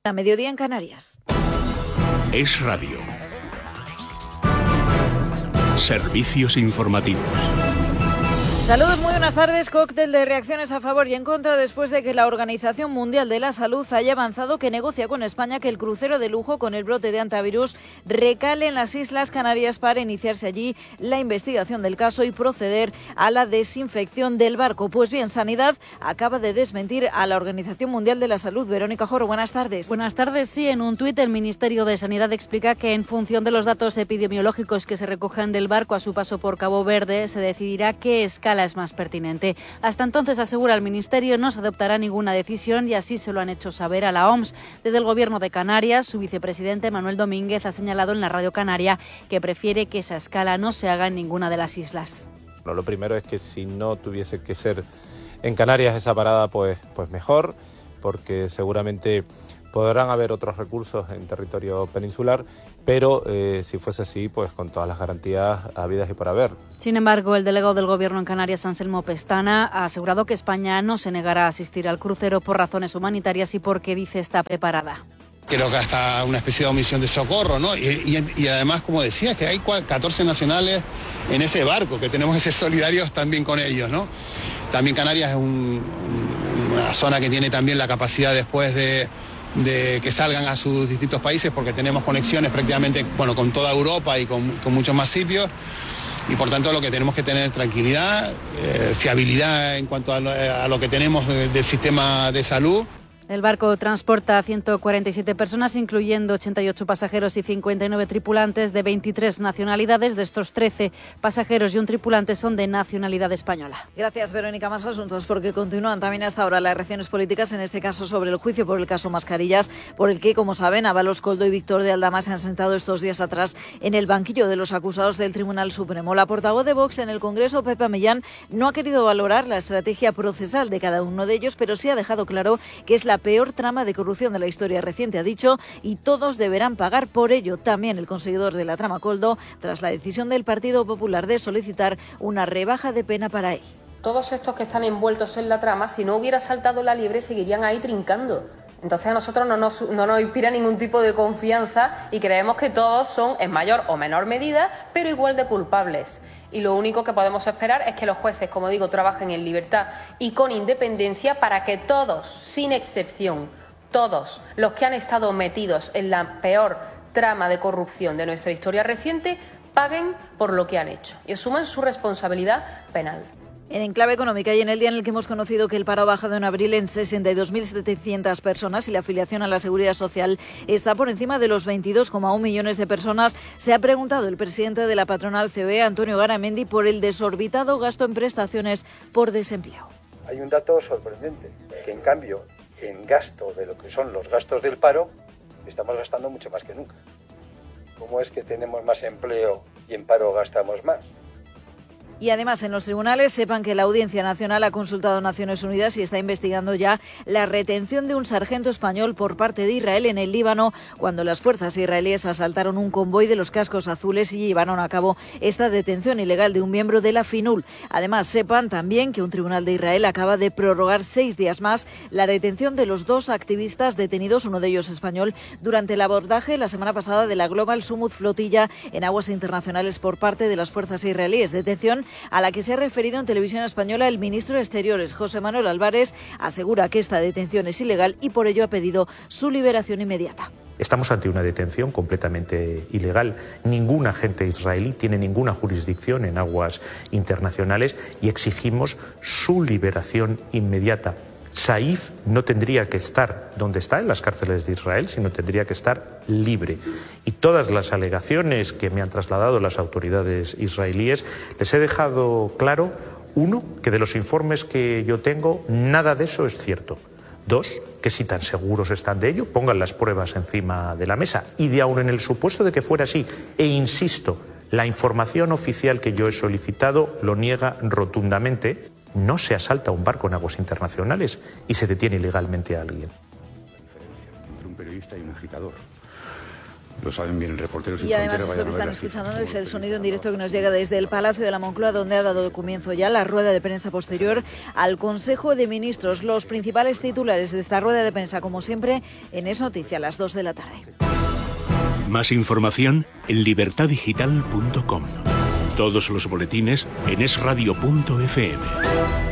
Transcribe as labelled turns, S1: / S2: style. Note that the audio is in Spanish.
S1: A mediodía en Canarias.
S2: Es Radio. Servicios informativos.
S1: Saludos, muy buenas tardes. Cóctel de reacciones a favor y en contra después de que la Organización Mundial de la Salud haya avanzado que negocia con España que el crucero de lujo con el brote de hantavirus recale en las Islas Canarias para iniciarse allí la investigación del caso y proceder a la desinfección del barco. Pues bien, Sanidad acaba de desmentir a la Organización Mundial de la Salud. Verónica Joro, buenas tardes.
S3: Buenas tardes. Sí, en un tuit el Ministerio de Sanidad explica que en función de los datos epidemiológicos que se recojan del barco a su paso por Cabo Verde se decidirá qué escala es más pertinente. Hasta entonces, asegura el Ministerio, no se adoptará ninguna decisión y así se lo han hecho saber a la OMS. Desde el Gobierno de Canarias, su vicepresidente Manuel Domínguez ha señalado en la Radio Canaria que prefiere que esa escala no se haga en ninguna de las islas.
S4: Bueno, lo primero es que si no tuviese que ser en Canarias esa parada, pues mejor, porque seguramente podrán haber otros recursos en territorio peninsular, pero si fuese así, pues con todas las garantías habidas y por haber.
S3: Sin embargo, el delegado del Gobierno en Canarias, Anselmo Pestana, ha asegurado que España no se negará a asistir al crucero por razones humanitarias y porque, dice, está preparada.
S5: Creo que hasta una especie de omisión de socorro, ¿no? Y además, como decía, que hay 14 nacionales en ese barco, que tenemos que ser solidarios también con ellos, ¿no? También Canarias es una zona que tiene también la capacidad después de que salgan a sus distintos países, porque tenemos conexiones prácticamente, bueno, con toda Europa y con muchos más sitios, y por tanto lo que tenemos que tener tranquilidad, fiabilidad en cuanto a lo que tenemos del sistema de salud.
S3: El barco transporta a 147 personas, incluyendo 88 pasajeros y 59 tripulantes de 23 nacionalidades. De estos, 13 pasajeros y un tripulante son de nacionalidad española.
S1: Gracias, Verónica. Más asuntos, porque continúan también hasta ahora las reacciones políticas, en este caso sobre el juicio por el caso Mascarillas, por el que, como saben, Ábalos Coldo y Víctor de Aldama se han sentado estos días atrás en el banquillo de los acusados del Tribunal Supremo. La portavoz de Vox en el Congreso, Pepa Millán, no ha querido valorar la estrategia procesal de cada uno de ellos, pero sí ha dejado claro que es la peor trama de corrupción de la historia reciente, ha dicho, y todos deberán pagar por ello. También el conseguidor de la trama Coldo, tras la decisión del Partido Popular de solicitar una rebaja de pena para él.
S6: Todos estos que están envueltos en la trama, si no hubiera saltado la liebre, seguirían ahí trincando. Entonces a nosotros no nos inspira ningún tipo de confianza y creemos que todos son en mayor o menor medida, pero igual de culpables. Y lo único que podemos esperar es que los jueces, como digo, trabajen en libertad y con independencia para que todos, sin excepción, todos los que han estado metidos en la peor trama de corrupción de nuestra historia reciente, paguen por lo que han hecho y asuman su responsabilidad penal.
S1: En Enclave Económica y en el día en el que hemos conocido que el paro ha bajado en abril en 62.700 personas y la afiliación a la Seguridad Social está por encima de los 22,1 millones de personas, se ha preguntado el presidente de la patronal COE, Antonio Garamendi, por el desorbitado gasto en prestaciones por desempleo.
S7: Hay un dato sorprendente, que en cambio, en gasto de lo que son los gastos del paro, estamos gastando mucho más que nunca. ¿Cómo es que tenemos más empleo y en paro gastamos más?
S1: Y además, en los tribunales, sepan que la Audiencia Nacional ha consultado a Naciones Unidas y está investigando ya la retención de un sargento español por parte de Israel en el Líbano, cuando las fuerzas israelíes asaltaron un convoy de los cascos azules y llevaron a cabo esta detención ilegal de un miembro de la FINUL. Además, sepan también que un tribunal de Israel acaba de prorrogar 6 días más la detención de los 2 activistas detenidos, uno de ellos español, durante el abordaje la semana pasada de la Global Summit Flotilla en aguas internacionales por parte de las fuerzas israelíes. Detención a la que se ha referido en televisión española el ministro de Exteriores, José Manuel Álvarez, asegura que esta detención es ilegal y por ello ha pedido su liberación inmediata.
S8: Estamos ante una detención completamente ilegal. Ningún agente israelí tiene ninguna jurisdicción en aguas internacionales y exigimos su liberación inmediata. Saif no tendría que estar donde está, en las cárceles de Israel, sino tendría que estar libre. Y todas las alegaciones que me han trasladado las autoridades israelíes, les he dejado claro, 1, que de los informes que yo tengo, nada de eso es cierto. 2, que si tan seguros están de ello, pongan las pruebas encima de la mesa. Y de aún en el supuesto de que fuera así, e insisto, la información oficial que yo he solicitado lo niega rotundamente. No se asalta un barco en aguas internacionales y se detiene ilegalmente a alguien.
S2: La diferencia entre un periodista y un agitador.
S9: Lo saben bien Reporteros Sin
S1: Y además
S9: Fronteras.
S1: esto que están escuchando es el sonido en directo que nos llega desde el Palacio de la Moncloa, donde ha dado comienzo ya la rueda de prensa posterior al Consejo de Ministros. Los principales titulares de esta rueda de prensa, como siempre, en Es Noticia a las 2 de la tarde.
S2: Más información en libertadigital.com. Todos los boletines en esradio.fm.